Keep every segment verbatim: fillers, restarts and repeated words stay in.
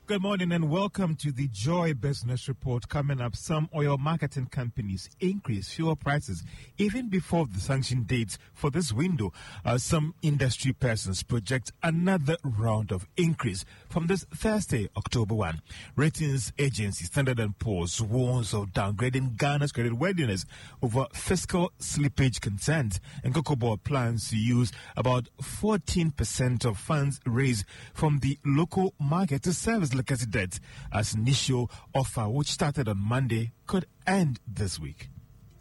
Good morning and welcome to the Joy Business Report. Coming up, some oil marketing companies increase fuel prices even before the sanction dates for this window. Uh, some industry persons project another round of increase from this Thursday, October first. Ratings agency Standard and Poor's warns of downgrading Ghana's credit worthiness over fiscal slippage concerns, and Cocoa Board plans to use about fourteen percent of funds raised from the local market to service legacy debt as initial offer, which started on Monday, could end this week.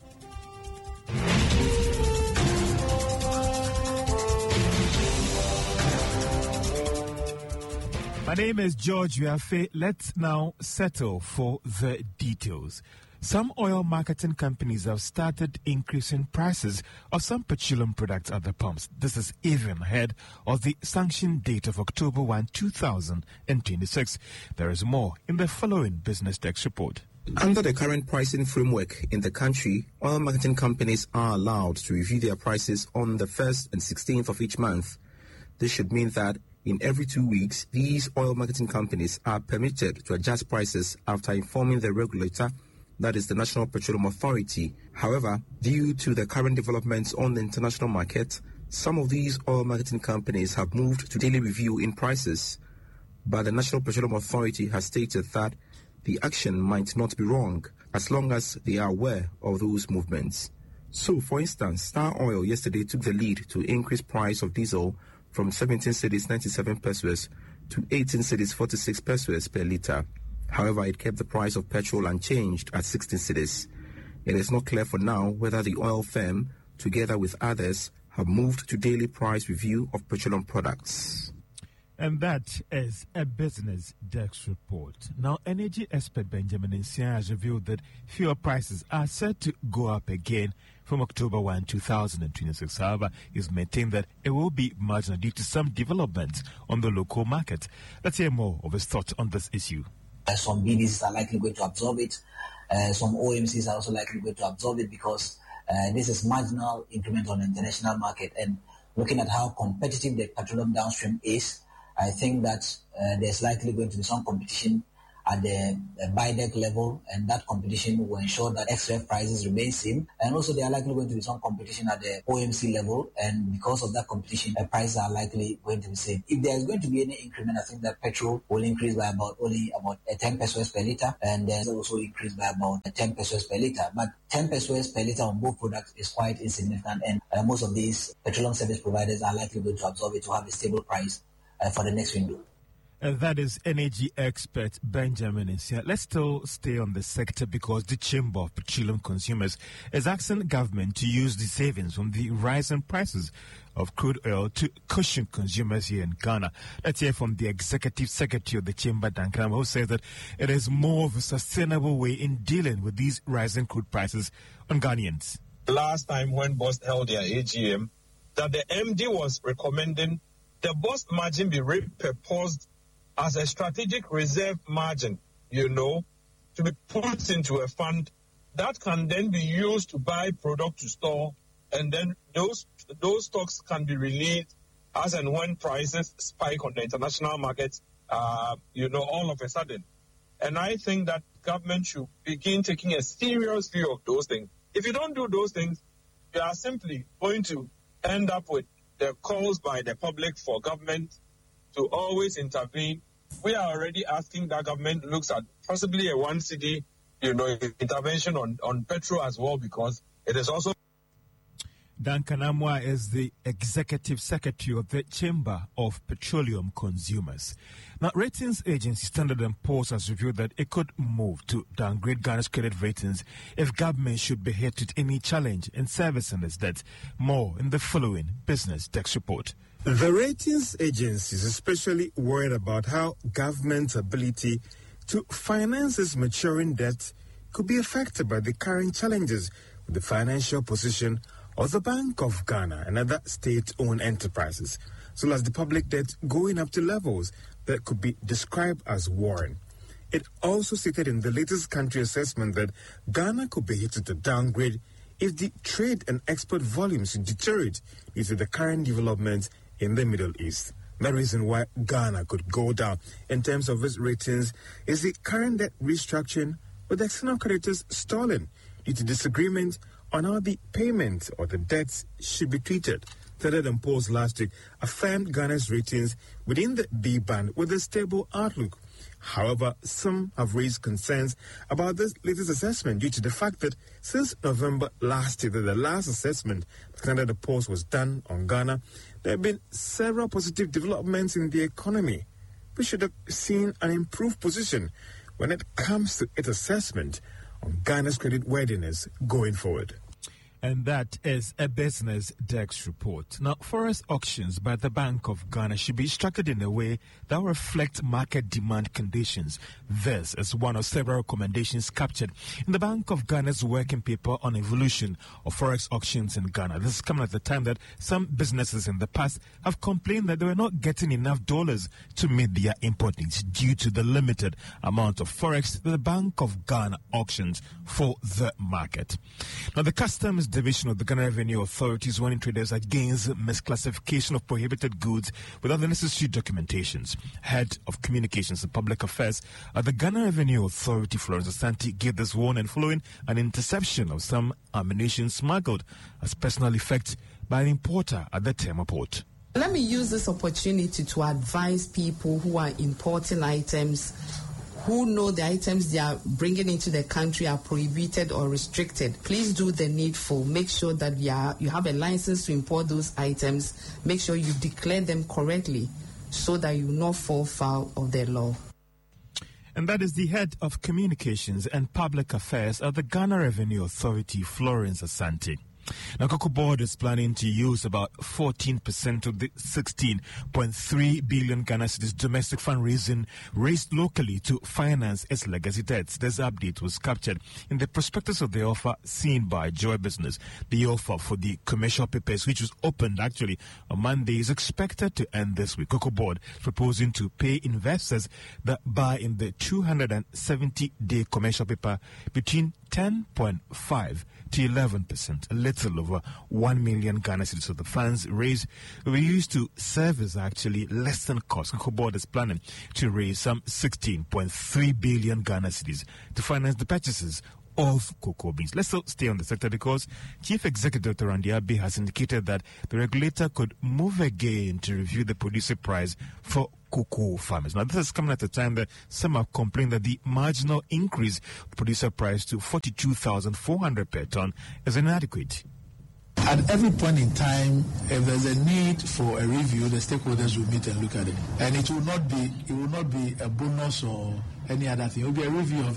My name is George Wiafe. Let's now settle for the details. Some oil marketing companies have started increasing prices of some petroleum products at the pumps. This is even ahead of the sanction date of October first, two thousand twenty-six. There is more in the following Business Desk report. Under the current pricing framework in the country, oil marketing companies are allowed to review their prices on the first and sixteenth of each month. This should mean that in every two weeks, these oil marketing companies are permitted to adjust prices after informing the regulator, that is the National Petroleum Authority. However, due to the current developments on the international market, some of these oil marketing companies have moved to daily review in prices. But the National Petroleum Authority has stated that the action might not be wrong as long as they are aware of those movements. So, for instance, Star Oil yesterday took the lead to increase price of diesel from seventeen cedis ninety-seven pesos to eighteen cedis forty-six pesos per litre. However, it kept the price of petrol unchanged at sixteen cedis. It is not clear for now whether the oil firm, together with others, have moved to daily price review of petroleum products. And that is a Business Desk report. Now, energy expert Benjamin Nsia has revealed that fuel prices are set to go up again from October first, two thousand twenty-six. However, he's maintained that it will be marginal due to some developments on the local market. Let's hear more of his thoughts on this issue. Uh, some B D Cs are likely going to absorb it. Uh, some O M Cs are also likely going to absorb it because uh, this is marginal increment on the international market. And looking at how competitive the petroleum downstream is, I think that uh, there's likely going to be some competition at the uh, buy-deck level, and that competition will ensure that X R F prices remain same. And also there are likely going to be some competition at the O M C level, and because of that competition, the prices are likely going to be same. If there is going to be any increment, I think that petrol will increase by about only about uh, ten pesos per litre, and then also increase by about uh, ten pesos per litre. But ten pesos per litre on both products is quite insignificant, and uh, most of these petroleum service providers are likely going to absorb it to have a stable price uh, for the next window. And that is energy expert Benjamin Nsia. Let's still stay on the sector because the Chamber of Petroleum Consumers is asking the government to use the savings from the rising prices of crude oil to cushion consumers here in Ghana. Let's hear from the Executive Secretary of the Chamber, Dan Kanam, who says that it is more of a sustainable way in dealing with these rising crude prices on Ghanaians. Last time when B O S held their A G M, that the M D was recommending the B O S margin be repurposed as a strategic reserve margin, you know, to be put into a fund that can then be used to buy product to store, and then those those stocks can be released as and when prices spike on the international market, uh, you know, all of a sudden. And I think that government should begin taking a serious view of those things. If you don't do those things, you are simply going to end up with the calls by the public for government to always intervene. We are already asking that government looks at possibly a one city, you know, intervention on, on petrol as well, because it is also. Dan Kanamwa is the Executive Secretary of the Chamber of Petroleum Consumers. Now, ratings agency Standard and Poor's has revealed that it could move to downgrade Ghana's credit ratings if government should be hit with any challenge in servicing its debt. More in the following Business Desk report. The ratings agency is especially worried about how government's ability to finance its maturing debt could be affected by the current challenges with the financial position of the Bank of Ghana and other state-owned enterprises, so as the public debt going up to levels that could be described as worrying. It also stated in the latest country assessment that Ghana could be hit with a downgrade if the trade and export volumes deteriorate due to the current developments in the Middle East. The reason why Ghana could go down in terms of its ratings is the current debt restructuring with external creditors stalling due to disagreement on how the payment or the debts should be treated. Standard and Poor's last week affirmed Ghana's ratings within the B band with a stable outlook. However, some have raised concerns about this latest assessment due to the fact that since November last year, that the last assessment Standard and Poor's was done on Ghana, there have been several positive developments in the economy. We should have seen an improved position when it comes to its assessment on Ghana's credit worthiness going forward. And that is a Business Desk report. Now, forest auctions by the Bank of Ghana should be structured in a way that will reflect market demand conditions. This is one of several recommendations captured in the Bank of Ghana's working paper on evolution of forex auctions in Ghana. This is coming at the time that some businesses in the past have complained that they were not getting enough dollars to meet their import needs due to the limited amount of forex that the Bank of Ghana auctions for the market. Now, the Customs Division of the Ghana Revenue Authority is warning traders against misclassification of prohibited goods without the necessary documentations. Head of Communications and Public Affairs at the Ghana Revenue Authority, Florence Asante, gave this warning following an interception of some ammunition smuggled as personal effect by an importer at the Tema port. Let me use this opportunity to advise people who are importing items, who know the items they are bringing into the country are prohibited or restricted. Please do the needful. Make sure that you, are, you have a license to import those items. Make sure you declare them correctly so that you will not fall foul of the law. And that is the Head of Communications and Public Affairs at the Ghana Revenue Authority, Florence Asante. Now, Cocoa Board is planning to use about fourteen percent of the sixteen point three billion Ghana cedis domestic fundraising raised locally to finance its legacy debts. This update was captured in the prospectus of the offer seen by Joy Business. The offer for the commercial papers, which was opened actually on Monday, is expected to end this week. Cocoa Board is proposing to pay investors that buy in the two hundred seventy day commercial paper between ten point five to eleven percent, a little over one million Ghana cedis. So the funds raised will be used to service actually less than cost. Cocoa Board is planning to raise some sixteen point three billion Ghana cedis to finance the purchases of cocoa beans. Let's still stay on the sector because Chief Executive Doctor Randy Abbey has indicated that the regulator could move again to review the producer price for cocoa farmers. Now, this is coming at a time that some have complained that the marginal increase producer price to forty-two thousand four hundred per ton is inadequate. At every point in time, if there's a need for a review, the stakeholders will meet and look at it. And it will not be it will not be a bonus or any other thing. It will be a review of